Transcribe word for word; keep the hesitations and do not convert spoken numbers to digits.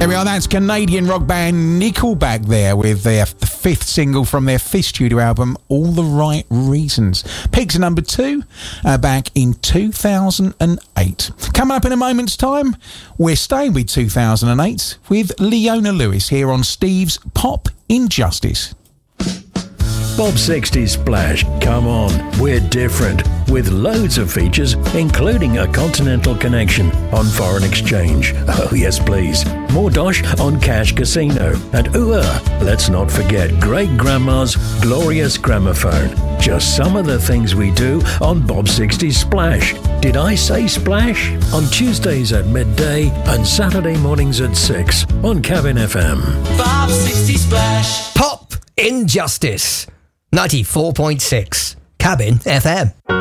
There we are, that's Canadian rock band Nickelback there with their the fifth single from their fifth studio album, All the Right Reasons. Peaked to number two uh, back in two thousand eight. Coming up in a moment's time, we're staying with two thousand eight with Leona Lewis here on Steve's Pop Injustice. Bob sixty Splash, come on, we're different, with loads of features, including a continental connection on foreign exchange. Oh yes, please. More dosh on Cash Casino. And ooh, let's not forget Great Grandma's glorious gramophone. Just some of the things we do on Bob sixty Splash. Did I say Splash? On Tuesdays at midday and Saturday mornings at six on Cabin F M. Bob sixty Splash. Pop Injustice. ninety-four point six Cabin F M.